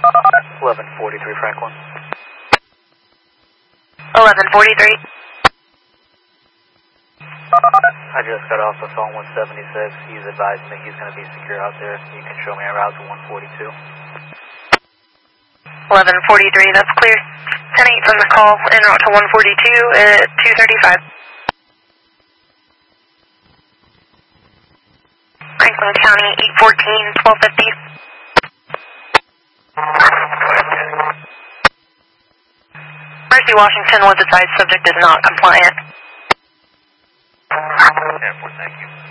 1143 Franklin. 1143. I just got off the phone with 76. He's advising me he's going to be secure out there. You can show me a route to 142. 1143, that's clear. 10-8 from the call, en route to 142 at 235. Franklin County, 814, 1250. Mercy Washington was advised subject is not compliant. Thank you.